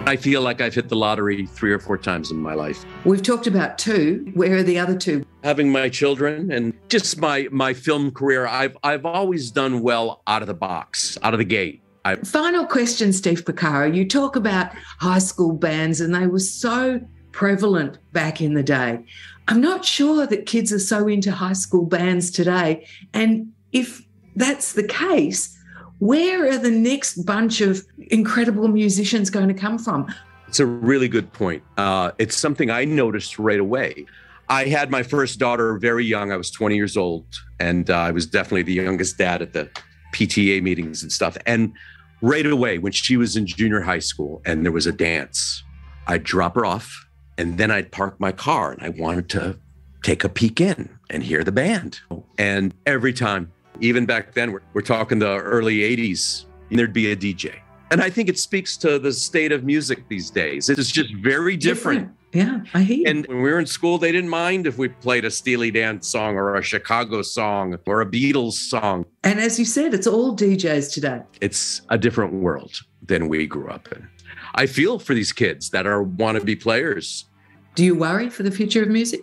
I feel like I've hit the lottery 3 or 4 times in my life. We've talked about 2. Where are the other 2? Having my children and just my film career. I've always done well out of the box, out of the gate. Final question, Steve Porcaro. You talk about high school bands and they were so prevalent back in the day. I'm not sure that kids are so into high school bands today. And if that's the case, where are the next bunch of incredible musicians going to come from? It's a really good point. It's something I noticed right away. I had my first daughter very young. I was 20 years old, and I was definitely the youngest dad at the PTA meetings and stuff. And right away, when she was in junior high school and there was a dance, I'd drop her off, and then I'd park my car, and I wanted to take a peek in and hear the band. And every time, even back then, we're talking the early 80s, there'd be a DJ. And I think it speaks to the state of music these days. It's just very different. Yeah, I hear you. And when we were in school, they didn't mind if we played a Steely Dan song or a Chicago song or a Beatles song. And as you said, it's all DJs today. It's a different world than we grew up in. I feel for these kids that are wannabe players. Do you worry for the future of music?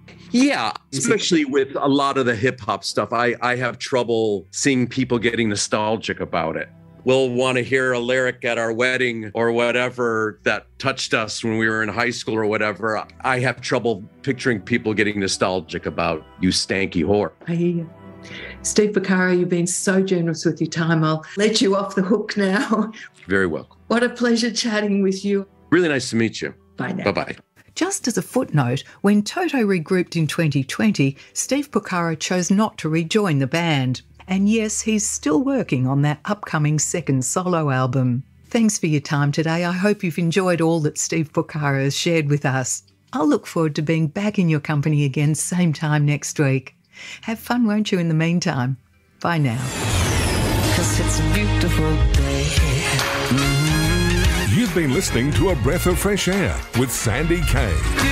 Yeah, especially with a lot of the hip hop stuff. I have trouble seeing people getting nostalgic about it. We'll want to hear a lyric at our wedding or whatever that touched us when we were in high school or whatever. I have trouble picturing people getting nostalgic about "You Stanky Whore." I hear you. Steve Porcaro, you've been so generous with your time. I'll let you off the hook now. Very welcome. What a pleasure chatting with you. Really nice to meet you. Bye now. Bye-bye. Just as a footnote, when Toto regrouped in 2020, Steve Porcaro chose not to rejoin the band. And yes, he's still working on that upcoming second solo album. Thanks for your time today. I hope you've enjoyed all that Steve Porcaro has shared with us. I'll look forward to being back in your company again same time next week. Have fun, won't you, in the meantime? Bye now. 'Cause it's a beautiful day. You've been listening to A Breath of Fresh Air with Sandy Kay.